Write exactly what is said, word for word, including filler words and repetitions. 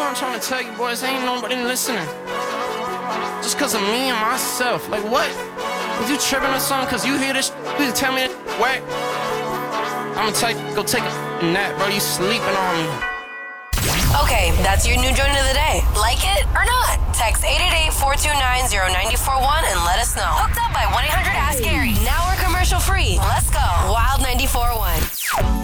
I'm trying to tell you, boys, ain't nobody listening. Just cause of me and myself. Like, what? Was you tripping or something? Cause you hear this, you tell me that whack. I'ma tell you, go take a nap, bro. You sleeping on me. Okay, that's your new joint of the day. Like it or not? Text eight eight eight, four two nine, zero nine four one and let us know. Hooked up by one eight hundred ask Gary. Now we're commercial free. Let's go. Wild ninety-four point one.